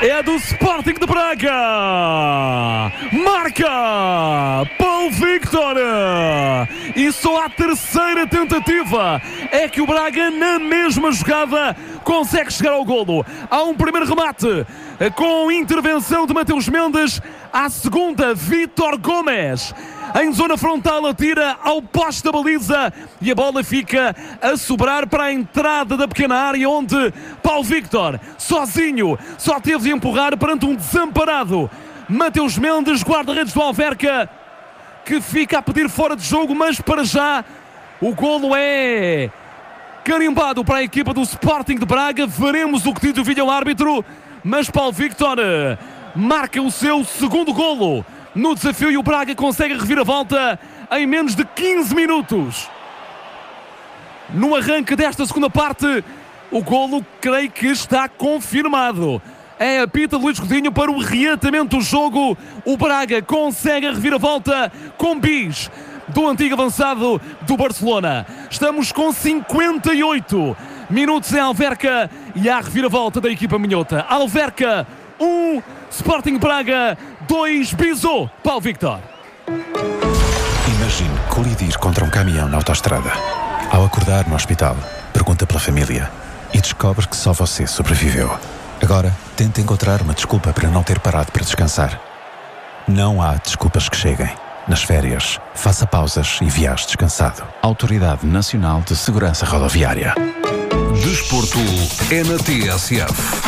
é do Sporting de Braga. Marca Paulo Victor. E só a terceira tentativa é que o Braga, na mesma jogada, consegue chegar ao golo. Há um primeiro remate com intervenção de Mateus Mendes. À segunda, Vítor Gomes, em zona frontal, atira ao poste da baliza e a bola fica a sobrar para a entrada da pequena área, onde Paulo Victor, sozinho, só teve de empurrar perante um desamparado Mateus Mendes, guarda-redes do Alverca, que fica a pedir fora de jogo, mas para já o golo é carimbado para a equipa do Sporting de Braga. Veremos o que diz o vídeo-árbitro, mas Paulo Victor marca o seu segundo golo no desafio e o Braga consegue a reviravolta em menos de 15 minutos. No arranque desta segunda parte, o golo creio que está confirmado. É a apita Luís Godinho para o reatamento do jogo. O Braga consegue a reviravolta com bis do antigo avançado do Barcelona. Estamos com 58 minutos em Alverca e há a reviravolta da equipa minhota. Alverca 1, Sporting Braga 2, Bizot, Paulo Victor. Imagine colidir contra um caminhão na autoestrada. Ao acordar no hospital, pergunta pela família e descobre que só você sobreviveu. Agora, tenta encontrar uma desculpa para não ter parado para descansar. Não há desculpas que cheguem. Nas férias, faça pausas e viaje descansado. Autoridade Nacional de Segurança Rodoviária. Desporto é na TSF.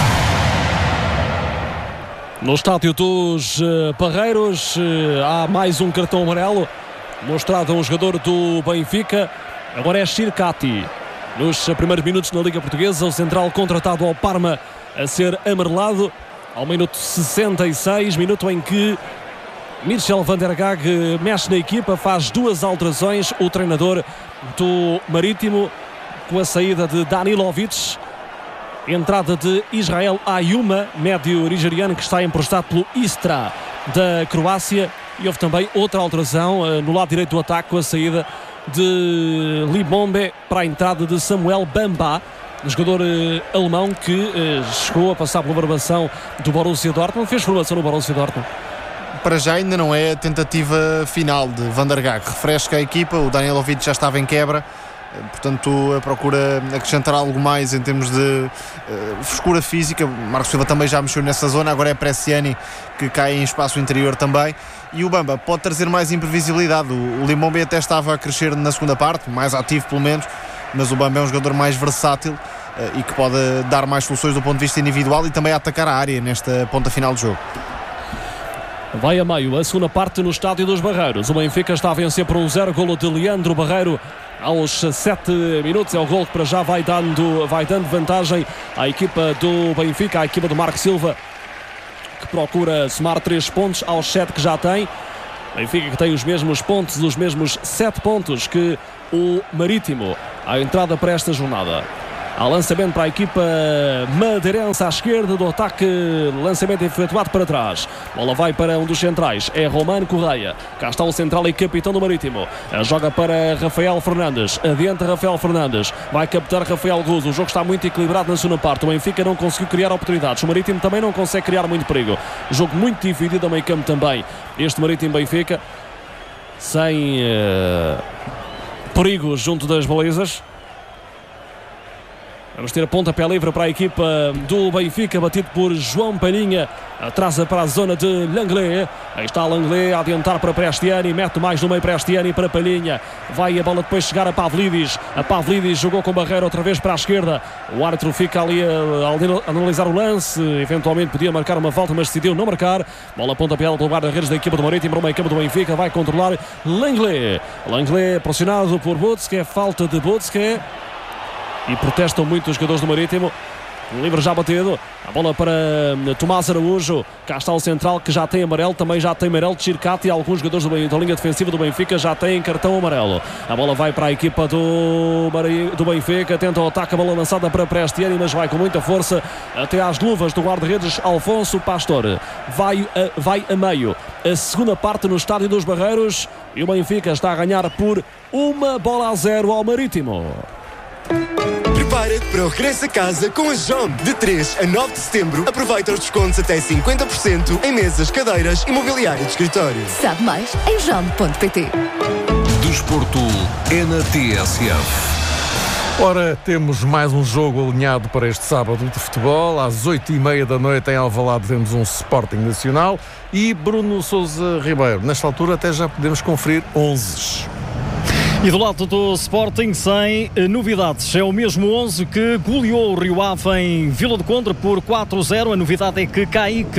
No estádio dos Barreiros há mais um cartão amarelo mostrado a um jogador do Benfica. Agora é Chircati. Nos primeiros minutos na Liga Portuguesa, o central contratado ao Parma a ser amarelado. Ao minuto 66, minuto em que Michel van der Gaag mexe na equipa, faz duas alterações. O treinador do Marítimo, com a saída de Danilovic, entrada de Israel Ayuma, médio nigeriano que está emprestado pelo Istra da Croácia. E houve também outra alteração no lado direito do ataque, com a saída de Libombe para a entrada de Samuel Bamba, jogador alemão que chegou a passar pela formação do Borussia Dortmund. Fez formação no Borussia Dortmund. Para já ainda não é a tentativa final de Van der Gaag. Refresca a equipa, o Danilovic já estava em quebra, portanto procura acrescentar algo mais em termos de frescura física. Marcos Silva também já mexeu nessa zona, agora é Bresciani que cai em espaço interior também, e o Bamba pode trazer mais imprevisibilidade. O Limombe até estava a crescer na segunda parte, mais ativo pelo menos, mas o Bamba é um jogador mais versátil e que pode dar mais soluções do ponto de vista individual e também atacar a área nesta ponta final do jogo. Vai a meio a segunda parte no estádio dos Barreiros. O Benfica está a vencer por 1-0, golo de Leandro Barreiro aos 7 minutos. É o golo que para já vai dando vantagem à equipa do Benfica, à equipa do Marcos Silva, que procura somar 3 pontos aos 7 que já tem. Benfica que tem os mesmos pontos, os mesmos 7 pontos que o Marítimo. À entrada para esta jornada. Há lançamento para a equipa madeirense à esquerda do ataque, lançamento efetuado para trás. Bola vai para um dos centrais, é Romano Correia. Cá está o central e capitão do Marítimo. Joga para Rafael Fernandes, adianta Rafael Fernandes, vai captar Rafael Guzo. O jogo está muito equilibrado na segunda parte. O Benfica não conseguiu criar oportunidades, o Marítimo também não consegue criar muito perigo. Jogo muito dividido a meio campo também. Este Marítimo-Benfica sem perigo junto das balizas. Vamos ter a pontapé livre para a equipa do Benfica, batido por João Palhinha, atrasa para a zona de Langlais. Aí está Langlais a adiantar para Prestiani, mete mais no meio Prestiani para Palhinha. Vai a bola depois chegar a Pavlidis. A Pavlidis jogou com barreira outra vez para a esquerda. O árbitro fica ali a analisar o lance, eventualmente podia marcar uma falta, mas decidiu não marcar. Bola pontapé pelo guarda-redes da equipa do Marítimo para o meio campo do Benfica, vai controlar Langlais. Langlais pressionado por Butzke, falta de Butzke. E protestam muito os jogadores do Marítimo. Livre já batido. A bola para Tomás Araújo. Cá está o central que já tem amarelo. Também já tem amarelo de Chircati. Alguns jogadores da linha defensiva do Benfica já têm cartão amarelo. A bola vai para a equipa do Benfica. Tenta o ataque. A bola lançada para Prestiani, mas vai com muita força até às luvas do guarda-redes Alfonso Pastor. Vai a meio. A segunda parte no estádio dos Barreiros. E o Benfica está a ganhar por 1-0 ao Marítimo. Prepara-te para o regresso a casa com a JOM. De 3 a 9 de setembro, aproveita os descontos até 50% em mesas, cadeiras e mobiliário de escritório. Sabe mais em jom.pt. Desporto é na TSF. Ora, temos mais um jogo alinhado para este sábado de futebol. Às 8h30 da noite em Alvalade temos um Sporting Nacional e Bruno Sousa Ribeiro. Nesta altura até já podemos conferir 11. E do lado do Sporting, sem novidades. É o mesmo 11 que goleou o Rio Ave em Vila do Conde por 4-0. A novidade é que Kaique,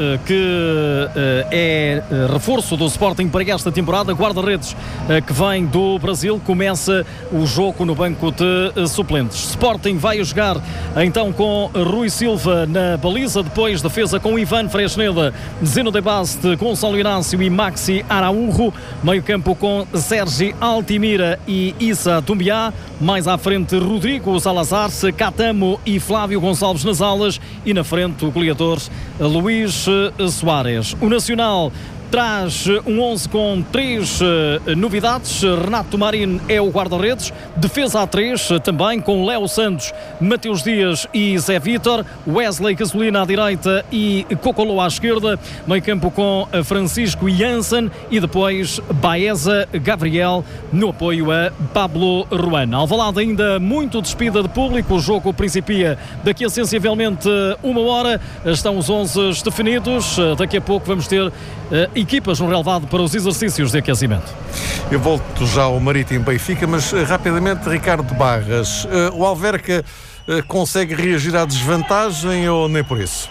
que é reforço do Sporting para esta temporada, guarda-redes que vem do Brasil, começa o jogo no banco de suplentes. Sporting vai jogar então com Rui Silva na baliza, depois defesa com Ivan Fresneda, Zeno de Baste, Gonçalo Inácio e Maxi Araújo, meio campo com Sergi Altimira e Issa Dumbiá, mais à frente Rodrigo Salazar, Catamo e Flávio Gonçalves nas alas e na frente o goleador Luís Soares. O Nacional traz um 11 com 3 novidades. Renato Marin é o guarda-redes, defesa a 3, também com Léo Santos, Mateus Dias e Zé Vítor, Wesley Gasolina à direita e Cocolo à esquerda, meio campo com Francisco Janssen e depois Baeza Gabriel no apoio a Pablo Ruan. Alvalade ainda muito despida de público, o jogo principia daqui a sensivelmente 1 hora, estão os 11 definidos, daqui a pouco vamos ter equipas no relevado para os exercícios de aquecimento. Eu volto já ao Marítimo Benfica, mas rapidamente, Ricardo Barras, o Alverca consegue reagir à desvantagem ou nem por isso?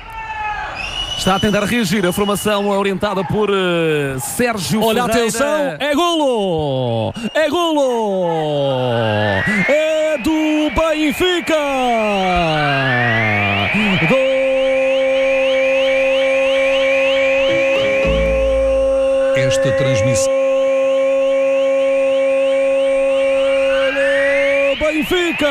Está a tentar reagir, a formação orientada por Sérgio Olha, Ferreira. atenção, é golo! É golo! É do Benfica! Gol! Esta transmissão. Benfica!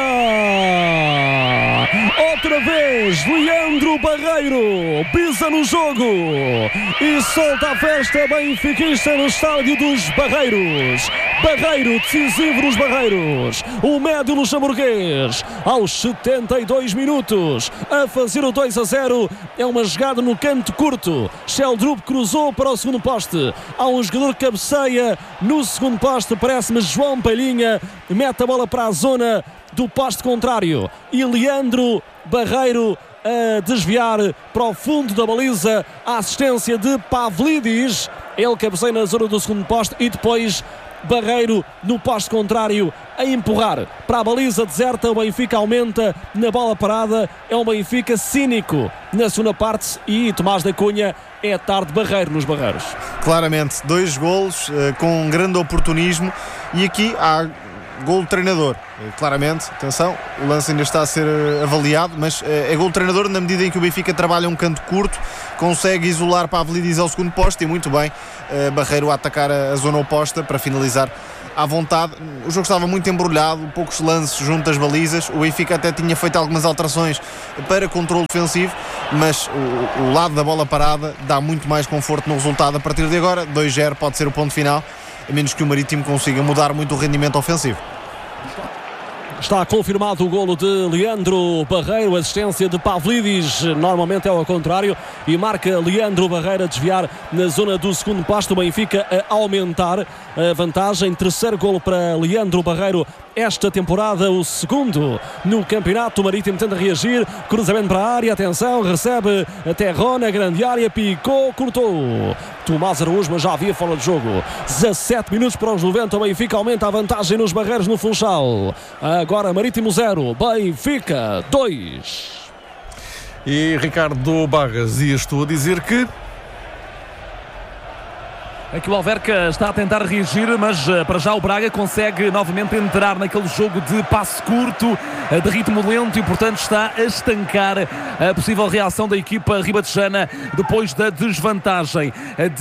Outra vez, Leandro Barreiro pisa no jogo e solta a festa benfiquista no estádio dos Barreiros. Barreiro, decisivo dos Barreiros. O médio luxemburguês, aos 72 minutos, a fazer o 2-0. É uma jogada no canto curto. Sheldrup cruzou para o segundo poste. Há um jogador que cabeceia no segundo poste, parece-me João Palhinha. Mete a bola para a zona do poste contrário. E Leandro Barreiro a desviar para o fundo da baliza. A assistência de Pavlidis. Ele cabeceia na zona do segundo poste e depois Barreiro no poste contrário a empurrar para a baliza deserta. O Benfica aumenta na bola parada. É um Benfica cínico na segunda parte e Tomás da Cunha é tarde Barreiro nos Barreiros. Claramente, 2 golos com um grande oportunismo e aqui há gol do treinador. Claramente, atenção, o lance ainda está a ser avaliado, mas é gol do treinador na medida em que o Benfica trabalha um canto curto, consegue isolar Pavlidis ao segundo poste e muito bem, Barreiro a atacar a zona oposta para finalizar à vontade. O jogo estava muito embrulhado, poucos lances junto às balizas, o Benfica até tinha feito algumas alterações para controle defensivo, mas o lado da bola parada dá muito mais conforto no resultado. A partir de agora, 2-0 pode ser o ponto final, a menos que o Marítimo consiga mudar muito o rendimento ofensivo. Está confirmado o golo de Leandro Barreiro, assistência de Pavlidis, normalmente é ao contrário, e marca Leandro Barreiro a desviar na zona do segundo posto. O Benfica a aumentar a vantagem. Terceiro golo para Leandro Barreiro esta temporada, o segundo no campeonato. O Marítimo tenta reagir, cruzamento para a área, atenção, recebe até Rona, grande área, picou, cortou. Tomás Araújo, mas já havia fora de jogo. 17 minutos para os 90, o Benfica aumenta a vantagem nos Barreiros no Funchal. Agora Marítimo 0, Benfica 2. E Ricardo Barras, ias tu a dizer que... Aqui o Alverca está a tentar reagir, mas para já o Braga consegue novamente entrar naquele jogo de passe curto, de ritmo lento, e portanto está a estancar a possível reação da equipa ribatejana depois da desvantagem.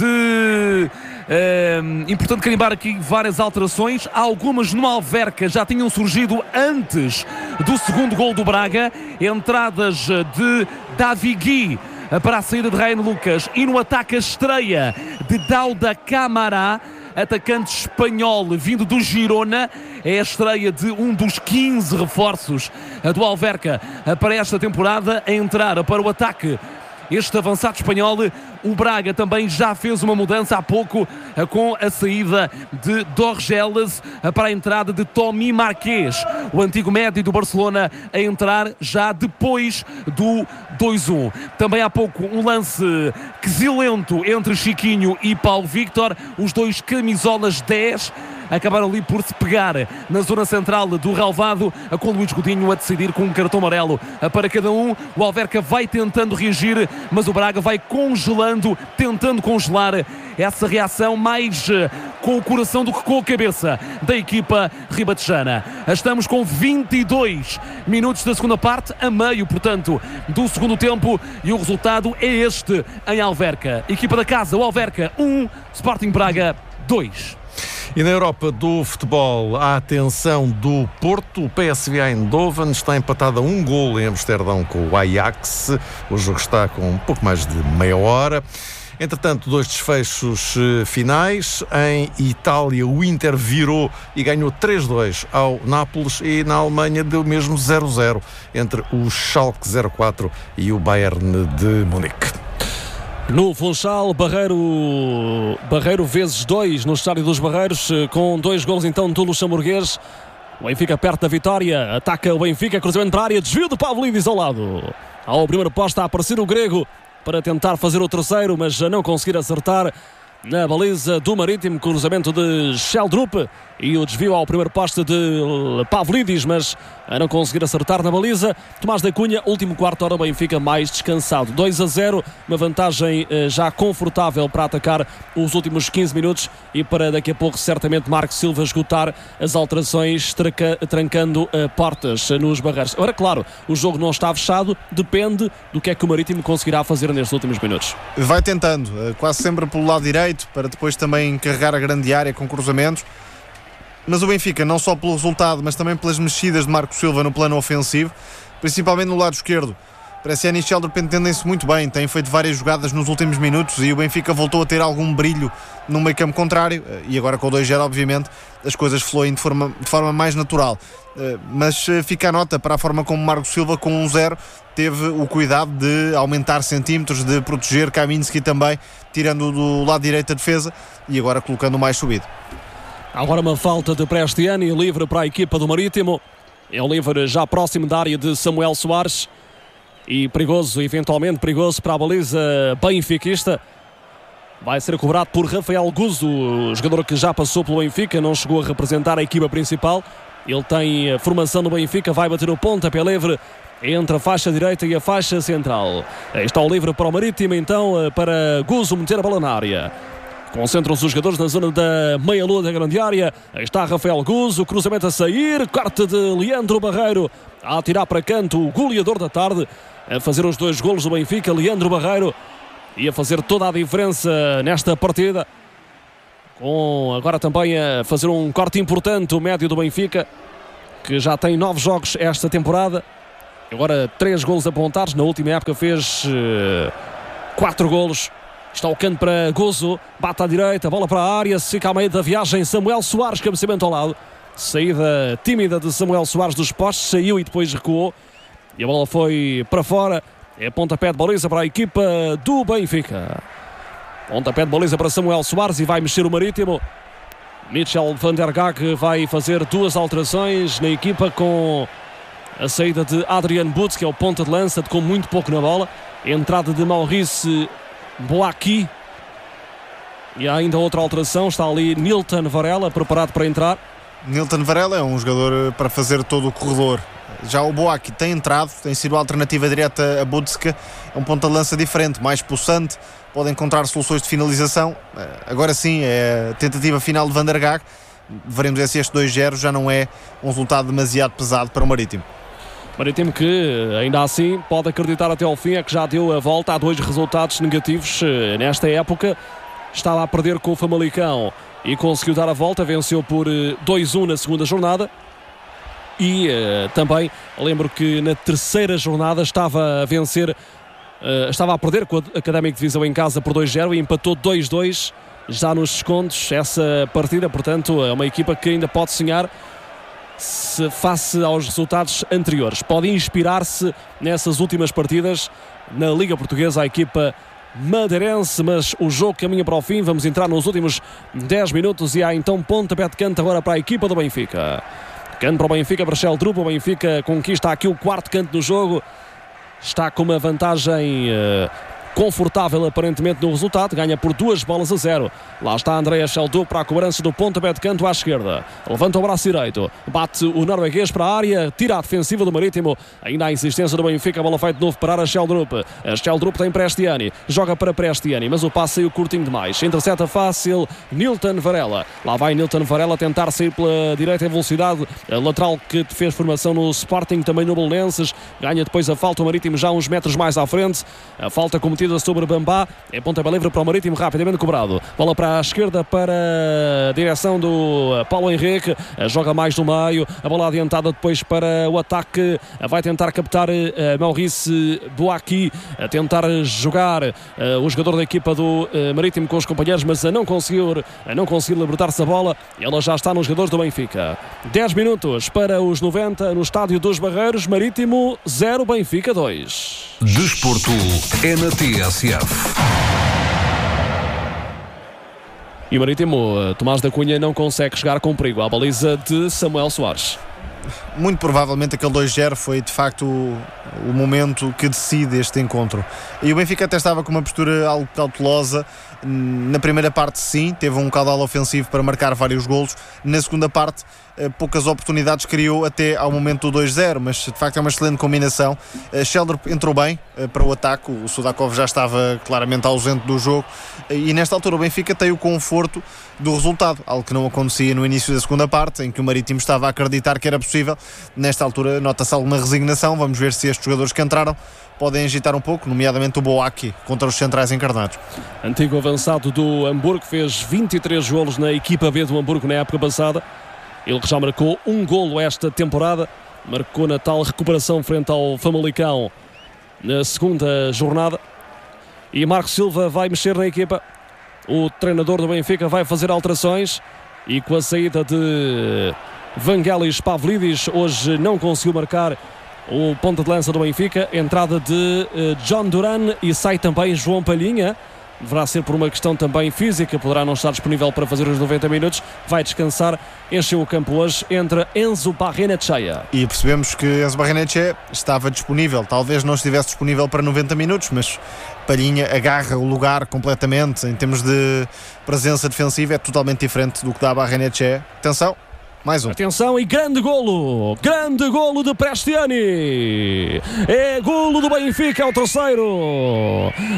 Importante carimbar aqui várias alterações, algumas no Alverca já tinham surgido antes do segundo gol do Braga. Entradas de Davi Gui para a saída de Ryan Lucas e no ataque a estreia de Dauda Camará. atacante espanhol vindo do Girona. É a estreia de um dos 15 reforços do Alverca para esta temporada, a entrar para o ataque. Este avançado espanhol. O Braga também já fez uma mudança há pouco com a saída de Dorgeles para a entrada de Tommy Marquês, o antigo médio do Barcelona, a entrar já depois do 2-1. Também há pouco um lance quesilento entre Chiquinho e Paulo Victor, os dois camisolas 10 acabaram ali por se pegar na zona central do relvado, com Luís Godinho a decidir com um cartão amarelo para cada um. O Alverca vai tentando reagir, mas o Braga vai congelando, tentando congelar essa reação, mais com o coração do que com a cabeça da equipa ribatejana. Estamos com 22 minutos da segunda parte, a meio, portanto, do segundo tempo, e o resultado é este em Alverca. Equipa da casa, o Alverca 1, Sporting Braga 2. E na Europa do futebol, a atenção do Porto. O PSV Eindhoven está empatado a 1 golo em Amsterdão com o Ajax. O jogo está com um pouco mais de meia hora. Entretanto, 2 desfechos finais. Em Itália, o Inter virou e ganhou 3-2 ao Nápoles, e na Alemanha deu mesmo 0-0 entre o Schalke 04 e o Bayern de Munique. No Funchal, Barreiro vezes 2 no Estádio dos Barreiros, com 2 golos então do luxemburguês. O Benfica perto da vitória, ataca o Benfica, cruzamento para a área, desvio de Pavlidis ao lado. Ao primeiro posto a aparecer o grego para tentar fazer o terceiro, mas a não conseguir acertar na baliza do Marítimo. Cruzamento de Sheldrup e o desvio ao primeiro poste de Pavlidis, mas a não conseguir acertar na baliza. Tomás da Cunha, último quarto hora, o Benfica mais descansado. 2-0, uma vantagem já confortável para atacar os últimos 15 minutos e para daqui a pouco certamente Marco Silva esgotar as alterações, trancando portas nos Barreiros. Agora, claro, o jogo não está fechado, depende do que é que o Marítimo conseguirá fazer nestes últimos minutos. Vai tentando, quase sempre pelo lado direito, para depois também carregar a grande área com cruzamentos. Mas o Benfica, não só pelo resultado, mas também pelas mexidas de Marco Silva no plano ofensivo, principalmente no lado esquerdo. Preciano e Sheldrup entendem-se muito bem, têm feito várias jogadas nos últimos minutos e o Benfica voltou a ter algum brilho no meio campo contrário, e agora com o 2-0, obviamente, as coisas fluem de forma mais natural. Mas fica a nota para a forma como Marco Silva, com 1-0, teve o cuidado de aumentar centímetros, de proteger Kaminski também, tirando do lado direito a defesa e agora colocando mais subido. Agora uma falta de Prestiani, livre para a equipa do Marítimo. É um livre já próximo da área de Samuel Soares e perigoso, eventualmente perigoso para a baliza benfiquista. Vai ser cobrado por Rafael Guzzo, o jogador que já passou pelo Benfica, não chegou a representar a equipa principal. Ele tem formação no Benfica, vai bater o pontapé livre entre a faixa direita e a faixa central. Está o livre para o Marítimo, então, para Guzzo meter a bola na área. Concentram-se os jogadores na zona da meia-lua da grande área. Aí está Rafael Guzzo, cruzamento a sair, corte de Leandro Barreiro a atirar para canto, o goleador da tarde, a fazer os 2 golos do Benfica. Leandro Barreiro ia fazer toda a diferença nesta partida, com agora também a fazer um corte importante o médio do Benfica, que já tem 9 jogos esta temporada, agora 3 golos apontados. Na última época fez 4 golos. Está o canto para Guzzo, bate à direita, bola para a área, fica ao meio da viagem Samuel Soares, cabeceamento ao lado, saída tímida de Samuel Soares dos postes, saiu e depois recuou e a bola foi para fora. É pontapé de baliza para a equipa do Benfica. Pontapé de baliza para Samuel Soares e vai mexer o Marítimo. Mitchell van der Gaag vai fazer 2 alterações na equipa, com a saída de Adrian Butz, que é o ponta de lança, com muito pouco na bola, a entrada de Maurice Boaqui, e há ainda outra alteração, está ali Nilton Varela preparado para entrar. Nilton Varela é um jogador para fazer todo o corredor. Já o Boaqui tem entrado, tem sido a alternativa direta a Budska, é um ponta de lança diferente, mais possante, pode encontrar soluções de finalização. Agora sim, é a tentativa final de Van der Gaag. Veremos se este 2-0 já não é um resultado demasiado pesado para o Marítimo. Marítimo que, ainda assim, pode acreditar até ao fim, é que já deu a volta a 2 resultados negativos nesta época. Estava a perder com o Famalicão e conseguiu dar a volta, venceu por 2-1 na segunda jornada. E também lembro que na terceira jornada estava a vencer, estava a perder com a Académico de Viseu em casa por 2-0 e empatou 2-2 já nos descontos essa partida, portanto é uma equipa que ainda pode sonhar face aos resultados anteriores. Pode inspirar-se nessas últimas partidas na Liga Portuguesa a equipa madeirense, mas o jogo caminha para o fim. Vamos entrar nos últimos 10 minutos e há então pontapé de canto agora para a equipa do Benfica. Canto para o Benfica, para Sheldrup. O Benfica conquista aqui o quarto canto do jogo. Está com uma vantagem confortável aparentemente no resultado, ganha por 2-0. Lá está Andrea Sheldrup para a cobrança do pontapé de canto à esquerda, levanta o braço direito, bate o norueguês para a área, tira a defensiva do Marítimo, ainda a insistência do Benfica, a bola feita de novo para a Sheldrup. A Sheldrup tem Prestiani, joga para Prestiani, mas o passe saiu curtinho demais, intercepta fácil Nilton Varela. Lá vai Nilton Varela tentar sair pela direita em velocidade, a lateral que fez formação no Sporting, também no Belenenses, ganha depois a falta o Marítimo já uns metros mais à frente, a falta cometida sobre Bambá, é pontapé livre para o Marítimo, rapidamente cobrado, bola para a esquerda para a direção do Paulo Henrique, joga mais no meio, a bola adiantada depois para o ataque, vai tentar captar Maurice Boaqui, a tentar jogar o jogador da equipa do Marítimo com os companheiros, mas não conseguiu libertar-se da bola, ela já está nos jogadores do Benfica. 10 minutos para os 90 no estádio dos Barreiros, Marítimo 0, Benfica 2. Desporto é na TSF. E o Marítimo, Tomás da Cunha não consegue chegar com perigo à baliza de Samuel Soares. Muito provavelmente aquele 2-0 foi de facto o momento que decide este encontro. E o Benfica até estava com uma postura algo cautelosa. Na primeira parte sim, teve um caudal ofensivo para marcar vários golos. Na segunda parte poucas oportunidades criou até ao momento do 2-0, mas de facto é uma excelente combinação. Sheldrup entrou bem para o ataque, o Sudakov já estava claramente ausente do jogo e nesta altura o Benfica tem o conforto do resultado, algo que não acontecia no início da segunda parte, em que o Marítimo estava a acreditar que era possível. Nesta altura nota-se alguma resignação, vamos ver se estes jogadores que entraram podem agitar um pouco, nomeadamente o Boaqui contra os centrais encarnados. Antigo avançado do Hamburgo, fez 23 golos na equipa B do Hamburgo na época passada. Ele já marcou um golo esta temporada, marcou na tal recuperação frente ao Famalicão na segunda jornada. E Marco Silva vai mexer na equipa. O treinador do Benfica vai fazer alterações e com a saída de Vangelis Pavlidis, hoje não conseguiu marcar o ponta de lança do Benfica. Entrada de John Duran e sai também João Palhinha. Deverá ser por uma questão também física, poderá não estar disponível para fazer os 90 minutos, vai descansar, encheu o campo hoje, entra Enzo Barrenetxea. E percebemos que Enzo Barrenetxea estava disponível, talvez não estivesse disponível para 90 minutos, mas Palhinha agarra o lugar completamente, em termos de presença defensiva, é totalmente diferente do que dá Barrenetxea. Atenção! Mais um. Atenção e grande golo de Prestiani, é golo do Benfica, é o terceiro.